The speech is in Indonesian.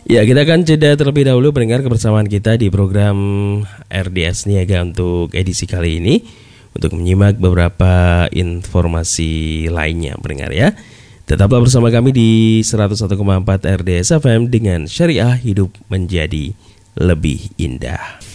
Ya, kita akan jeda terlebih dahulu pendengar kebersamaan kita di program RDS Niaga untuk edisi kali ini, untuk menyimak beberapa informasi lainnya pendengar ya. Tetaplah bersama kami di 101,4 RDS FM dengan Syariah Hidup Menjadi Lebih Indah.